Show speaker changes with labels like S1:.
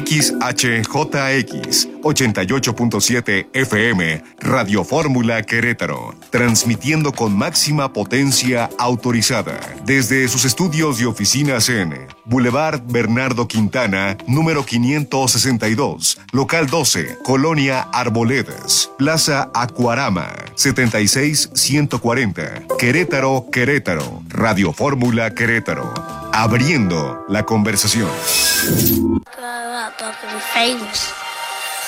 S1: XHJX 88.7 FM, Radio Fórmula Querétaro, transmitiendo con máxima potencia autorizada desde sus estudios y oficinas en Boulevard Bernardo Quintana, número 562, local 12, Colonia Arboledas, Plaza Acuarama, 76140, Querétaro, Querétaro, Radio Fórmula Querétaro, abriendo la conversación.
S2: Grow up, I'm famous.